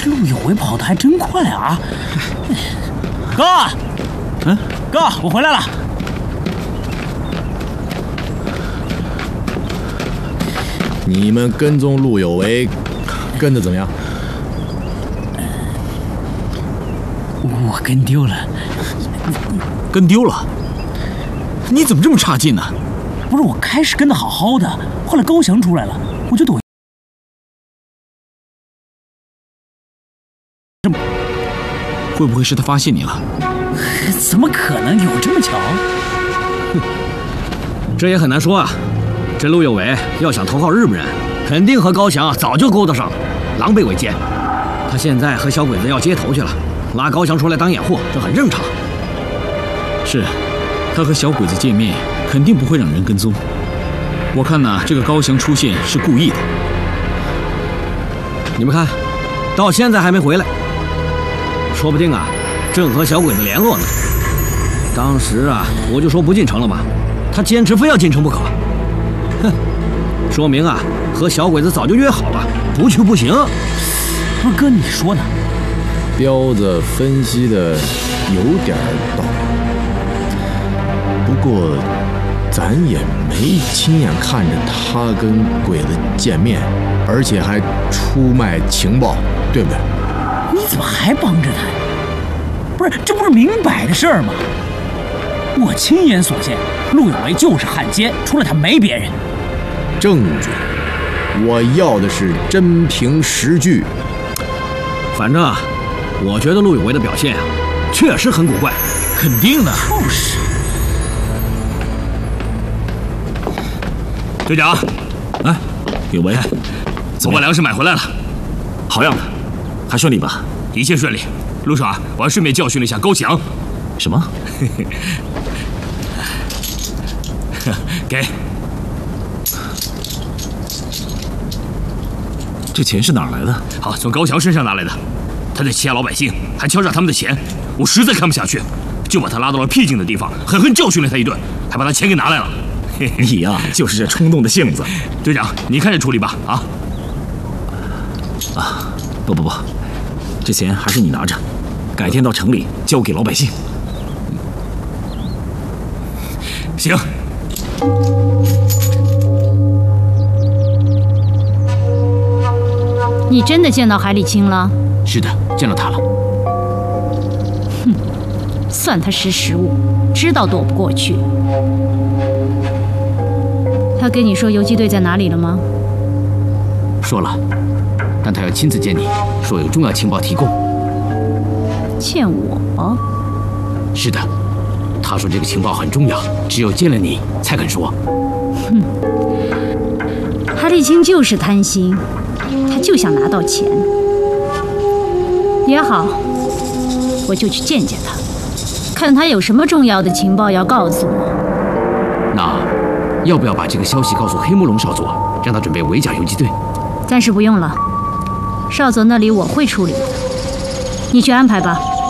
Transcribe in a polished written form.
这陆有为跑得还真快啊！哥，哥，我回来了。 你们跟踪陆有为，跟得怎么样？ 我跟丢了。 跟丢了？你怎么这么差劲呢？ 不是，我开始跟得好好的，后来高翔出来了，我就躲。 会不会是他发现你了？ 怎么可能有这么巧？ 这也很难说啊。这陆有为要想投靠日本人，肯定和高翔早就勾搭上了，狼狈为奸。他现在和小鬼子要接头去了，拉高翔出来当掩护，这很正常。 是，他和小鬼子见面，肯定不会让人跟踪。我看呐，这个高翔出现是故意的。 你们看，到现在还没回来，说不定啊，正和小鬼子联络呢。当时啊，我就说不进城了嘛，他坚持非要进城不可。哼，说明啊，和小鬼子早就约好了，不去不行。 不是哥，你说呢？ 彪子分析的有点道理，不过咱也没亲眼看着他跟鬼子见面，而且还出卖情报，对不对？ 你怎么还帮着他呀？不是，这不是明摆的事儿吗？我亲眼所见，陆有为就是汉奸，除了他没别人。 证据，我要的是真凭实据。 反正啊，我觉得陆有为的表现啊，确实很古怪。 肯定的。 就是。 队长， 哎，有为， 我把粮食买回来了， 好样的，还顺利吧？ 一切顺利。路上啊，我还顺便教训了一下高翔。 什么？ 给。 这钱是哪儿来的？ 好，从高翔身上拿来的。他在欺压老百姓，还敲诈他们的钱，我实在看不下去，就把他拉到了僻静的地方，狠狠教训了他一顿，还把他钱给拿来了。 你呀，就是这冲动的性子。 队长，你看着处理吧。 不，这钱还是你拿着，改天到城里交给老百姓。 行。 你真的见到海里清了？ 是的，见到他了。 哼，算他识时务，知道躲不过去。他跟你说游击队在哪里了吗？ 说了，但他要亲自见你，说有重要情报提供。 见我？ 是的，他说这个情报很重要，只有见了你才肯说。 哼，海里清就是贪心。他就想拿到钱，也好，我就去见见他，看他有什么重要的情报要告诉我。 那要不要把这个消息告诉黑木龙少佐，让他准备围剿游击队？ 暂时不用了，少佐那里我会处理的，你去安排吧。